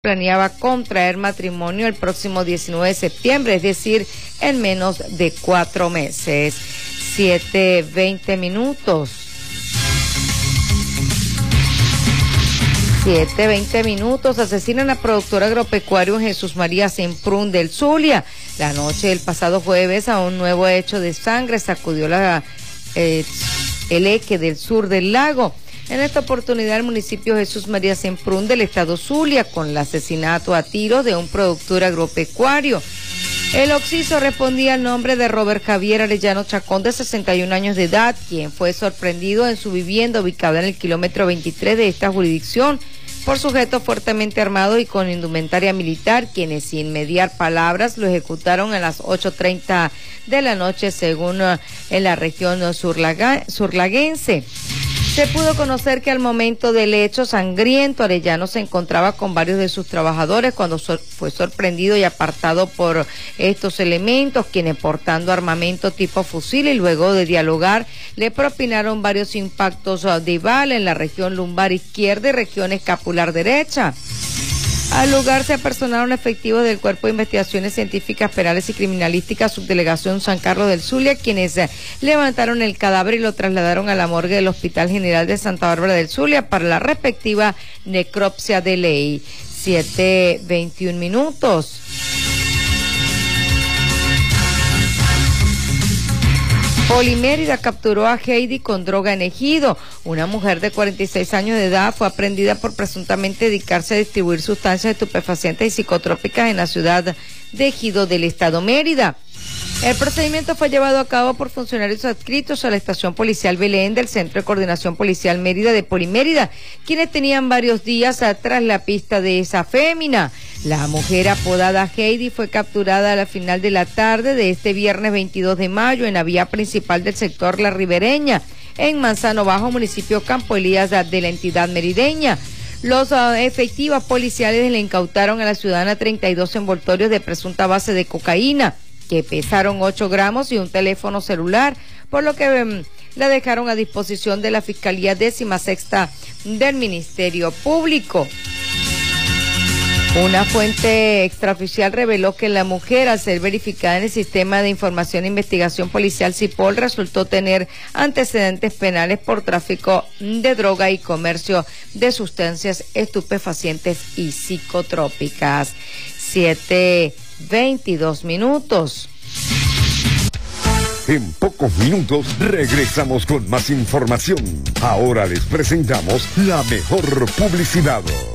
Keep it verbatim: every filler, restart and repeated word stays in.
planeaba contraer matrimonio el próximo diecinueve de septiembre, es decir, en menos de cuatro meses. siete veinte minutos. siete veinte minutos. Asesinan a productor agropecuario Jesús María Semprún del Zulia. La noche del pasado jueves, a un nuevo hecho de sangre sacudió la, eh, el eje del sur del lago. En esta oportunidad, el municipio Jesús María Semprún del estado Zulia, con el asesinato a tiros de un productor agropecuario. El occiso respondía al nombre de Robert Javier Arellano Chacón, de sesenta y un años de edad, quien fue sorprendido en su vivienda ubicada en el kilómetro veintitrés de esta jurisdicción por sujetos fuertemente armados y con indumentaria militar, quienes sin mediar palabras lo ejecutaron a las ocho treinta de la noche, según uh, en la región surlaga, surlaguense. Se pudo conocer que al momento del hecho sangriento, Arellano se encontraba con varios de sus trabajadores cuando so- fue sorprendido y apartado por estos elementos, quienes portando armamento tipo fusil y luego de dialogar le propinaron varios impactos de bala en la región lumbar izquierda y región escapular derecha. Al lugar se apersonaron efectivos del Cuerpo de Investigaciones Científicas Penales y Criminalísticas, Subdelegación San Carlos del Zulia, quienes eh, levantaron el cadáver y lo trasladaron a la morgue del Hospital General de Santa Bárbara del Zulia para la respectiva necropsia de ley. siete veintiún minutos. Polimérida capturó a Heidi con droga en Ejido. Una mujer de cuarenta y seis años de edad fue aprehendida por presuntamente dedicarse a distribuir sustancias estupefacientes y psicotrópicas en la ciudad de Ejido del estado Mérida. El procedimiento fue llevado a cabo por funcionarios adscritos a la estación policial Belén del Centro de Coordinación Policial Mérida de Polimérida, quienes tenían varios días tras la pista de esa fémina. La mujer apodada Heidi fue capturada a la final de la tarde de este viernes veintidós de mayo en la vía principal del sector La Ribereña, en Manzano Bajo, municipio Campo Elías de la entidad merideña. Los uh, efectivos policiales le incautaron a la ciudadana treinta y dos envoltorios de presunta base de cocaína, que pesaron ocho gramos y un teléfono celular, por lo que um, la dejaron a disposición de la Fiscalía Décima Sexta del Ministerio Público. Una fuente extraoficial reveló que la mujer, al ser verificada en el Sistema de Información e Investigación Policial CIPOL, resultó tener antecedentes penales por tráfico de droga y comercio de sustancias estupefacientes y psicotrópicas. siete veintidós minutos. En pocos minutos regresamos con más información. Ahora les presentamos la mejor publicidad.